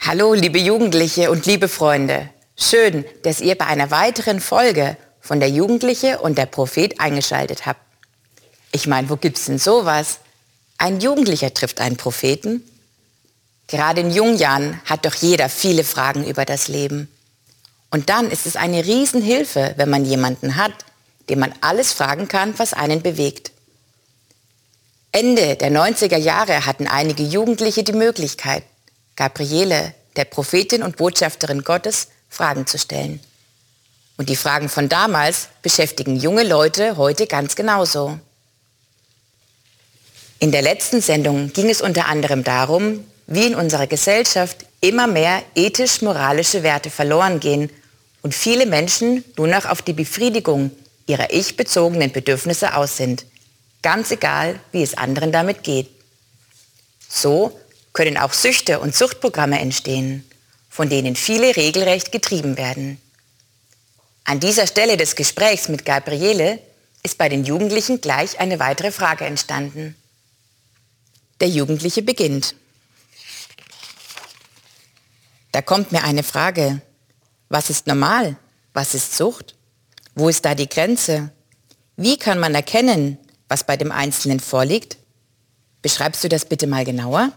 Hallo, liebe Jugendliche und liebe Freunde. Schön, dass ihr bei einer weiteren Folge von der Jugendliche und der Prophet eingeschaltet habt. Ich meine, wo gibt's denn sowas? Ein Jugendlicher trifft einen Propheten? Gerade in jungen Jahren hat doch jeder viele Fragen über das Leben. Und dann ist es eine Riesenhilfe, wenn man jemanden hat, dem man alles fragen kann, was einen bewegt. Ende der 90er Jahre hatten einige Jugendliche die Möglichkeit, Gabriele, der Prophetin und Botschafterin Gottes, Fragen zu stellen. Und die Fragen von damals beschäftigen junge Leute heute ganz genauso. In der letzten Sendung ging es unter anderem darum, wie in unserer Gesellschaft immer mehr ethisch-moralische Werte verloren gehen und viele Menschen nur noch auf die Befriedigung ihrer ich-bezogenen Bedürfnisse aus sind, ganz egal, wie es anderen damit geht. So können auch Süchte und Suchtprogramme entstehen, von denen viele regelrecht getrieben werden. An dieser Stelle des Gesprächs mit Gabriele ist bei den Jugendlichen gleich eine weitere Frage entstanden. Der Jugendliche beginnt. Da kommt mir eine Frage. Was ist normal? Was ist Sucht? Wo ist da die Grenze? Wie kann man erkennen, was bei dem Einzelnen vorliegt? Beschreibst du das bitte mal genauer?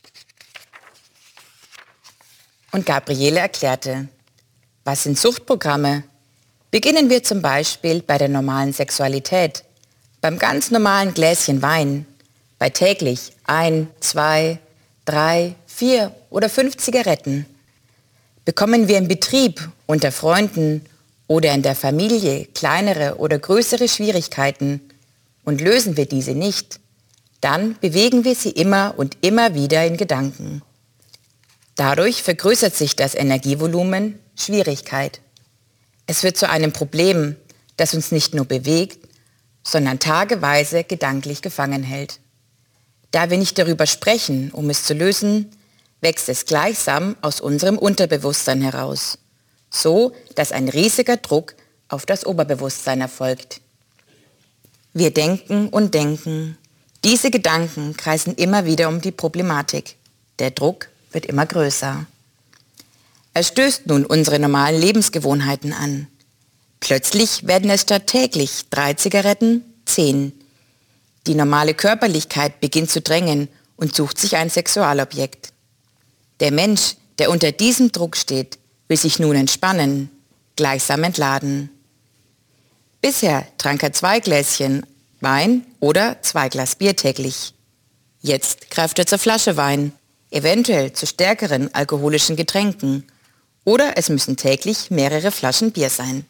Und Gabriele erklärte, was sind Suchtprogramme? Beginnen wir zum Beispiel bei der normalen Sexualität, beim ganz normalen Gläschen Wein, bei täglich 1, 2, 3, 4 oder 5 Zigaretten. Bekommen wir im Betrieb, unter Freunden oder in der Familie kleinere oder größere Schwierigkeiten und lösen wir diese nicht, dann bewegen wir sie immer und immer wieder in Gedanken. Dadurch vergrößert sich das Energievolumen, Schwierigkeit. Es wird zu einem Problem, das uns nicht nur bewegt, sondern tageweise gedanklich gefangen hält. Da wir nicht darüber sprechen, um es zu lösen, wächst es gleichsam aus unserem Unterbewusstsein heraus, so dass ein riesiger Druck auf das Oberbewusstsein erfolgt. Wir denken und denken. Diese Gedanken kreisen immer wieder um die Problematik. Der Druck wird immer größer. Er stößt nun unsere normalen Lebensgewohnheiten an. Plötzlich werden es statt täglich 3 Zigaretten 10. Die normale Körperlichkeit beginnt zu drängen und sucht sich ein Sexualobjekt. Der Mensch, der unter diesem Druck steht, will sich nun entspannen, gleichsam entladen. Bisher trank er 2 Gläschen Wein oder 2 Glas Bier täglich. Jetzt greift er zur Flasche Wein, eventuell zu stärkeren alkoholischen Getränken. Oder es müssen täglich mehrere Flaschen Bier sein.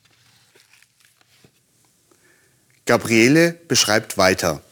Gabriele beschreibt weiter.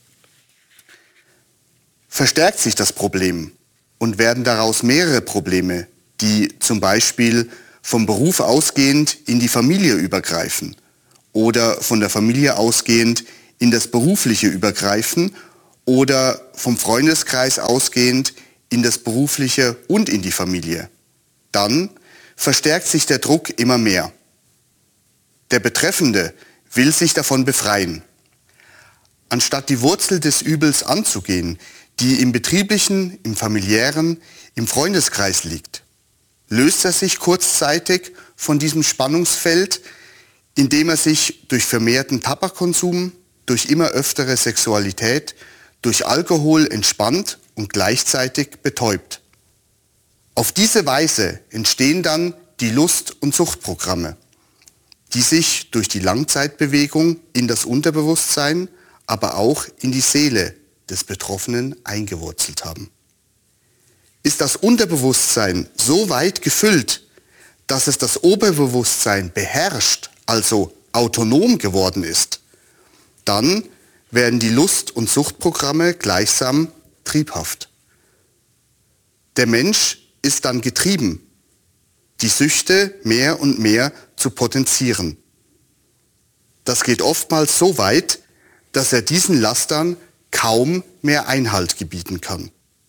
Verstärkt sich das Problem und werden daraus mehrere Probleme, die zum Beispiel vom Beruf ausgehend in die Familie übergreifen oder von der Familie ausgehend in das Berufliche übergreifen oder vom Freundeskreis ausgehend in das Berufliche und in die Familie. Dann verstärkt sich der Druck immer mehr. Der Betreffende will sich davon befreien. Anstatt die Wurzel des Übels anzugehen, die im betrieblichen, im familiären, im Freundeskreis liegt, löst er sich kurzzeitig von diesem Spannungsfeld, indem er sich durch vermehrten Tabakkonsum, durch immer öftere Sexualität, durch Alkohol entspannt und gleichzeitig betäubt. Auf diese Weise entstehen dann die Lust- und Suchtprogramme, die sich durch die Langzeitbewegung in das Unterbewusstsein, aber auch in die Seele des Betroffenen eingewurzelt haben. Ist das Unterbewusstsein so weit gefüllt, dass es das Oberbewusstsein beherrscht, also autonom geworden ist, dann werden die Lust- und Suchtprogramme gleichsam triebhaft. Der Mensch ist dann getrieben, die Süchte mehr und mehr zu potenzieren. Das geht oftmals so weit, dass er diesen Lastern kaum mehr Einhalt gebieten kann.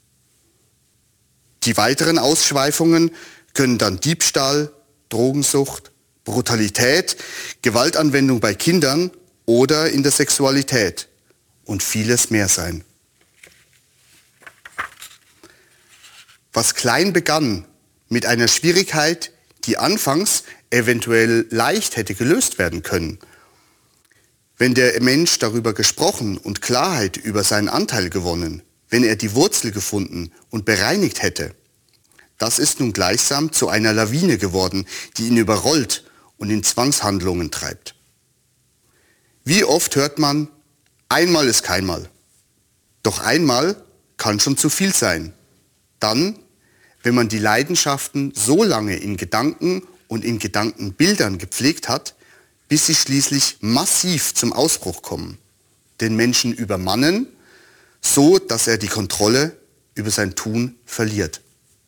Die weiteren Ausschweifungen können dann Diebstahl, Drogensucht, Brutalität, Gewaltanwendung bei Kindern oder in der Sexualität und vieles mehr sein. Was klein begann mit einer Schwierigkeit, die anfangs eventuell leicht hätte gelöst werden können. Wenn der Mensch darüber gesprochen und Klarheit über seinen Anteil gewonnen, wenn er die Wurzel gefunden und bereinigt hätte, das ist nun gleichsam zu einer Lawine geworden, die ihn überrollt und in Zwangshandlungen treibt. Wie oft hört man, einmal ist keinmal. Doch einmal kann schon zu viel sein. Dann, wenn man die Leidenschaften so lange in Gedanken und in Gedankenbildern gepflegt hat, bis sie schließlich massiv zum Ausbruch kommen, den Menschen übermannen, so dass er die Kontrolle über sein Tun verliert.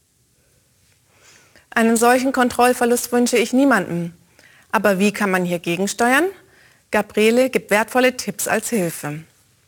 Einen solchen Kontrollverlust wünsche ich niemandem. Aber wie kann man hier gegensteuern? Gabriele gibt wertvolle Tipps als Hilfe.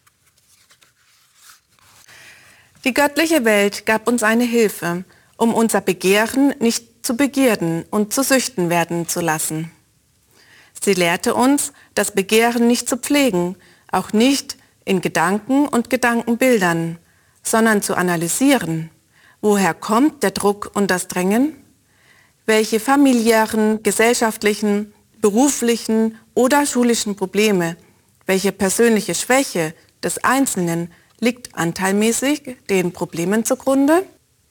Die göttliche Welt gab uns eine Hilfe, um unser Begehren nicht zu Begierden und zu Süchten werden zu lassen. Sie lehrte uns, das Begehren nicht zu pflegen, auch nicht in Gedanken und Gedankenbildern, sondern zu analysieren. Woher kommt der Druck und das Drängen? Welche familiären, gesellschaftlichen, beruflichen oder schulischen Probleme, welche persönliche Schwäche des Einzelnen liegt anteilmäßig den Problemen zugrunde?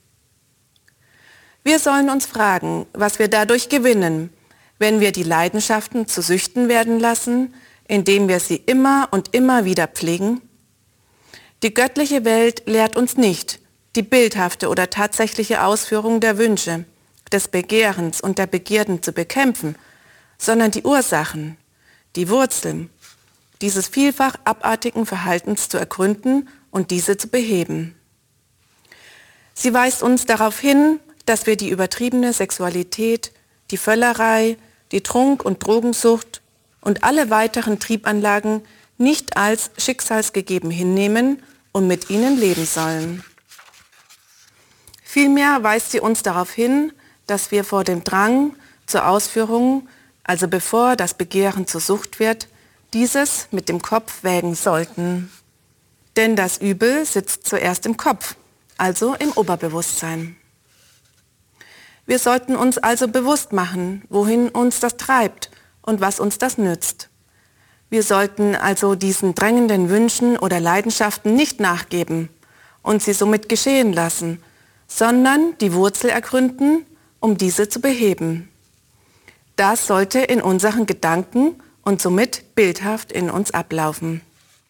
Wir sollen uns fragen, was wir dadurch gewinnen, wenn wir die Leidenschaften zu Süchten werden lassen, indem wir sie immer und immer wieder pflegen? Die göttliche Welt lehrt uns nicht die bildhafte oder tatsächliche Ausführung der Wünsche, des Begehrens und der Begierden zu bekämpfen, sondern die Ursachen, die Wurzeln dieses vielfach abartigen Verhaltens zu ergründen und diese zu beheben. Sie weist uns darauf hin, dass wir die übertriebene Sexualität, die Völlerei, die Trunk- und Drogensucht und alle weiteren Triebanlagen nicht als schicksalsgegeben hinnehmen und mit ihnen leben sollen. Vielmehr weist sie uns darauf hin, dass wir vor dem Drang zur Ausführung, also bevor das Begehren zur Sucht wird, dieses mit dem Kopf wägen sollten. Denn das Übel sitzt zuerst im Kopf, also im Oberbewusstsein. Wir sollten uns also bewusst machen, wohin uns das treibt und was uns das nützt. Wir sollten also diesen drängenden Wünschen oder Leidenschaften nicht nachgeben und sie somit geschehen lassen, sondern die Wurzel ergründen, um diese zu beheben. Das sollte in unseren Gedanken und somit bildhaft in uns ablaufen.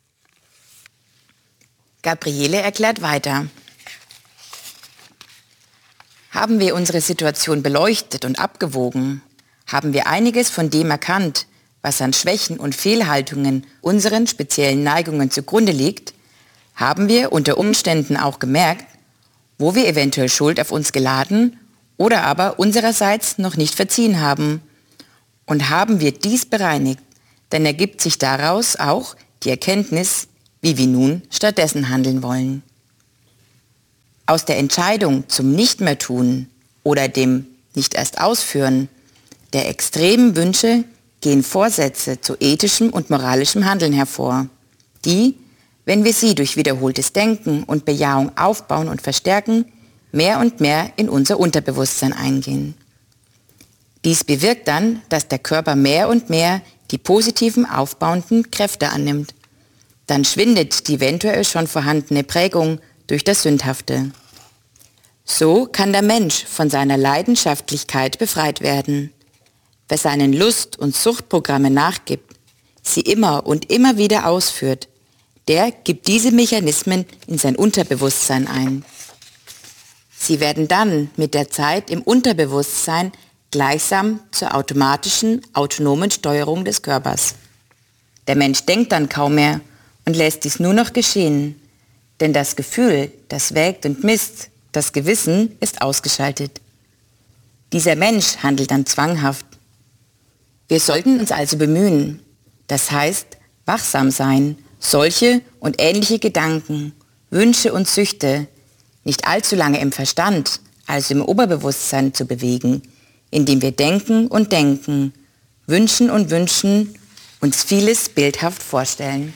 Gabriele erklärt weiter. Haben wir unsere Situation beleuchtet und abgewogen, haben wir einiges von dem erkannt, was an Schwächen und Fehlhaltungen unseren speziellen Neigungen zugrunde liegt, haben wir unter Umständen auch gemerkt, wo wir eventuell Schuld auf uns geladen oder aber unsererseits noch nicht verziehen haben. Und haben wir dies bereinigt, dann ergibt sich daraus auch die Erkenntnis, wie wir nun stattdessen handeln wollen. Aus der Entscheidung zum Nicht-mehr-Tun oder dem Nicht-erst-Ausführen der extremen Wünsche gehen Vorsätze zu ethischem und moralischem Handeln hervor, die, wenn wir sie durch wiederholtes Denken und Bejahung aufbauen und verstärken, mehr und mehr in unser Unterbewusstsein eingehen. Dies bewirkt dann, dass der Körper mehr und mehr die positiven aufbauenden Kräfte annimmt. Dann schwindet die eventuell schon vorhandene Prägung durch das Sündhafte. So kann der Mensch von seiner Leidenschaftlichkeit befreit werden. Wer seinen Lust- und Suchtprogrammen nachgibt, sie immer und immer wieder ausführt, der gibt diese Mechanismen in sein Unterbewusstsein ein. Sie werden dann mit der Zeit im Unterbewusstsein gleichsam zur automatischen, autonomen Steuerung des Körpers. Der Mensch denkt dann kaum mehr und lässt dies nur noch geschehen, denn das Gefühl, das wägt und misst, das Gewissen ist ausgeschaltet. Dieser Mensch handelt dann zwanghaft. Wir sollten uns also bemühen, das heißt wachsam sein, solche und ähnliche Gedanken, Wünsche und Süchte nicht allzu lange im Verstand, also im Oberbewusstsein zu bewegen, indem wir denken und denken, wünschen und wünschen, uns vieles bildhaft vorstellen.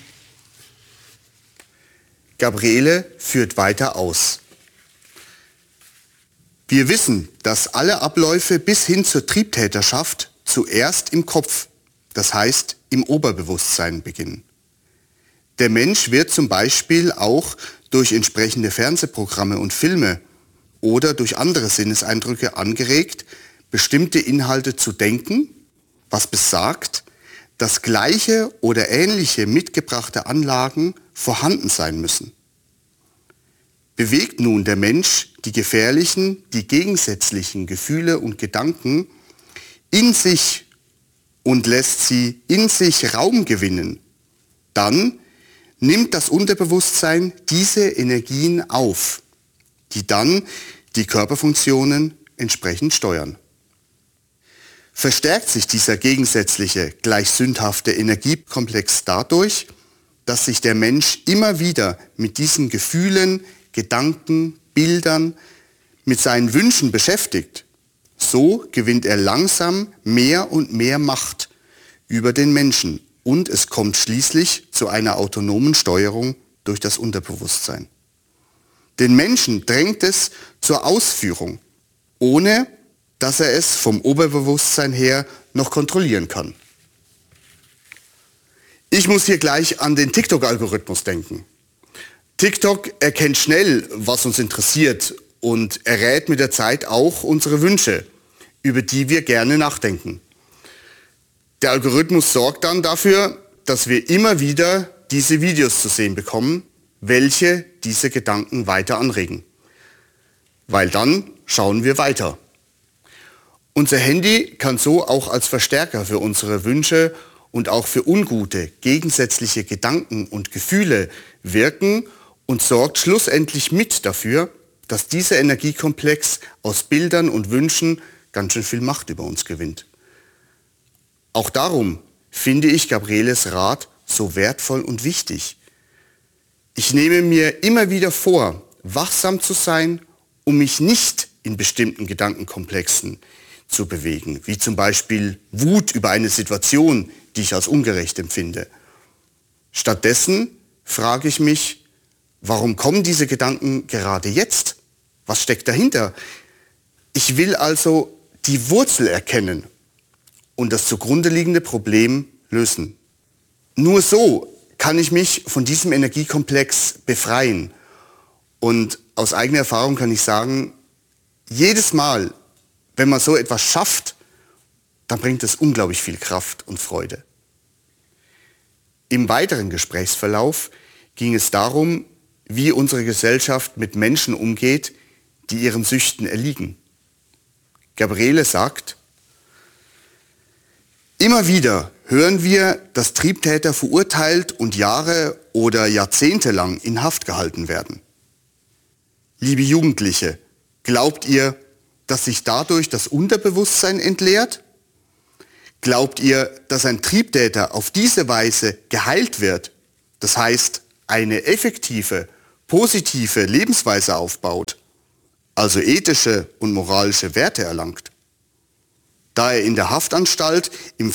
Gabriele führt weiter aus. Wir wissen, dass alle Abläufe bis hin zur Triebtäterschaft zuerst im Kopf, das heißt im Oberbewusstsein, beginnen. Der Mensch wird zum Beispiel auch durch entsprechende Fernsehprogramme und Filme oder durch andere Sinneseindrücke angeregt, bestimmte Inhalte zu denken, was besagt, dass gleiche oder ähnliche mitgebrachte Anlagen vorhanden sein müssen. Bewegt nun der Mensch die gefährlichen, die gegensätzlichen Gefühle und Gedanken in sich und lässt sie in sich Raum gewinnen, dann nimmt das Unterbewusstsein diese Energien auf, die dann die Körperfunktionen entsprechend steuern. Verstärkt sich dieser gegensätzliche, gleich sündhafte Energiekomplex dadurch, dass sich der Mensch immer wieder mit diesen Gefühlen, Gedanken, Bildern, mit seinen Wünschen beschäftigt, so gewinnt er langsam mehr und mehr Macht über den Menschen und es kommt schließlich zu einer autonomen Steuerung durch das Unterbewusstsein. Den Menschen drängt es zur Ausführung, ohne dass er es vom Oberbewusstsein her noch kontrollieren kann. Ich muss hier gleich an den TikTok-Algorithmus denken. TikTok erkennt schnell, was uns interessiert und errät mit der Zeit auch unsere Wünsche, über die wir gerne nachdenken. Der Algorithmus sorgt dann dafür, dass wir immer wieder diese Videos zu sehen bekommen, welche diese Gedanken weiter anregen. Weil dann schauen wir weiter. Unser Handy kann so auch als Verstärker für unsere Wünsche und auch für ungute, gegensätzliche Gedanken und Gefühle wirken und sorgt schlussendlich mit dafür, dass dieser Energiekomplex aus Bildern und Wünschen ganz schön viel Macht über uns gewinnt. Auch darum finde ich Gabrieles Rat so wertvoll und wichtig. Ich nehme mir immer wieder vor, wachsam zu sein, um mich nicht in bestimmten Gedankenkomplexen zu bewegen, wie zum Beispiel Wut über eine Situation, die ich als ungerecht empfinde. Stattdessen frage ich mich, warum kommen diese Gedanken gerade jetzt? Was steckt dahinter? Ich will also die Wurzel erkennen und das zugrunde liegende Problem lösen. Nur so kann ich mich von diesem Energiekomplex befreien. Und aus eigener Erfahrung kann ich sagen, jedes Mal, wenn man so etwas schafft, dann bringt es unglaublich viel Kraft und Freude. Im weiteren Gesprächsverlauf ging es darum, wie unsere Gesellschaft mit Menschen umgeht, die ihren Süchten erliegen. Gabriele sagt, immer wieder hören wir, dass Triebtäter verurteilt und Jahre oder Jahrzehnte lang in Haft gehalten werden. Liebe Jugendliche, glaubt ihr, dass sich dadurch das Unterbewusstsein entleert? Glaubt ihr, dass ein Triebtäter auf diese Weise geheilt wird, das heißt eine effektive, positive Lebensweise aufbaut, also ethische und moralische Werte erlangt? Da er in der Haftanstalt im